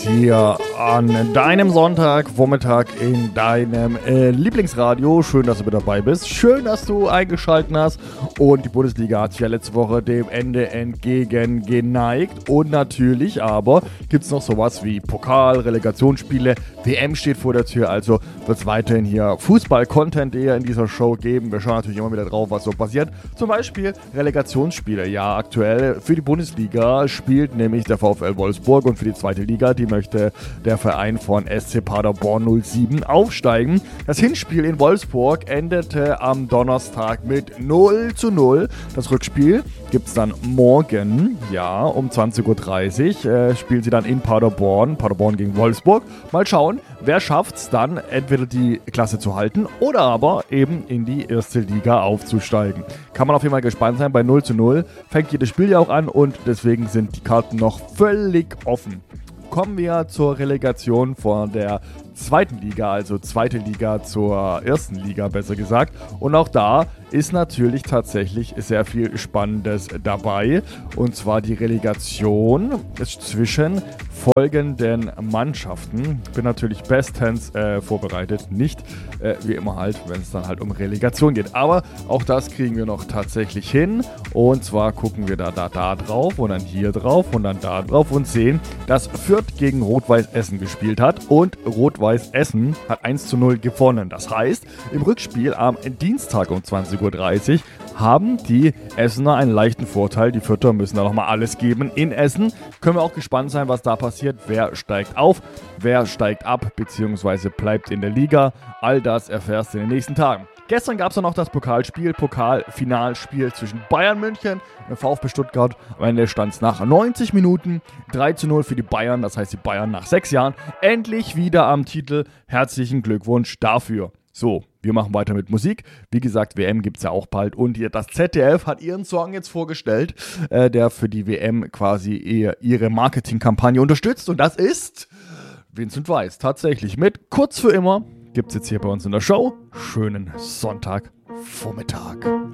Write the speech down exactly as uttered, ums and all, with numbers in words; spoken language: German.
hier an deinem Sonntagvormittag in deinem äh, Lieblingsradio. Schön, dass du mit dabei bist. Schön, dass du eingeschaltet hast. Und die Bundesliga hat sich ja letzte Woche dem Ende entgegengeneigt. Und natürlich aber gibt es noch sowas wie Pokal, Relegationsspiele. W M steht vor der Tür, also wird es weiterhin hier Fußball-Content eher in dieser Show geben. Wir schauen natürlich immer wieder drauf, was so passiert. Zum Beispiel Relegationsspiele. Ja, aktuell für die Bundesliga spielt nämlich der VfL Wolfsburg und für die zweite Liga, die möchte der Verein von S C Paderborn null sieben aufsteigen. Das Hinspiel in Wolfsburg endete am Donnerstag mit null zu null. Das Rückspiel gibt es dann morgen, ja, um zwanzig Uhr dreißig. Äh, spielen sie dann in Paderborn, Paderborn gegen Wolfsburg. Mal schauen, wer schafft es dann, entweder die Klasse zu halten oder aber eben in die erste Liga aufzusteigen. Kann man auf jeden Fall gespannt sein. Bei null zu null fängt jedes Spiel ja auch an und deswegen sind die Karten noch völlig offen. Kommen wir zur Relegation von der zweiten Liga, also zweite Liga zur ersten Liga besser gesagt. Und auch da ist natürlich tatsächlich sehr viel Spannendes dabei. Und zwar die Relegation ist zwischen folgenden Mannschaften. Ich bin natürlich bestens äh, vorbereitet, nicht äh, wie immer halt, wenn es dann halt um Relegation geht. Aber auch das kriegen wir noch tatsächlich hin. Und zwar gucken wir da, da, da drauf und dann hier drauf und dann da drauf und sehen, dass Fürth gegen Rot-Weiß Essen gespielt hat und Rot-Weiß Essen hat eins zu null gewonnen. Das heißt, im Rückspiel am Dienstag um zwanzig Uhr dreißig haben die Essener einen leichten Vorteil. Die Fürther müssen da nochmal alles geben in Essen. Können wir auch gespannt sein, was da passiert. Wer steigt auf, wer steigt ab, beziehungsweise bleibt in der Liga. All das erfährst du in den nächsten Tagen. Gestern gab es noch das Pokalspiel, Pokalfinalspiel zwischen Bayern München und VfB Stuttgart. Am Ende stand es nach neunzig Minuten drei zu null für die Bayern. Das heißt, die Bayern nach sechs Jahren endlich wieder am Titel. Herzlichen Glückwunsch dafür. So, wir machen weiter mit Musik. Wie gesagt, W M gibt es ja auch bald. Und das Z D F hat ihren Song jetzt vorgestellt, äh, der für die W M quasi eher ihre Marketingkampagne unterstützt. Und das ist Vincent Weiss. Tatsächlich mit Kurz für immer. Gibt es jetzt hier bei uns in der Show. Schönen Sonntagvormittag.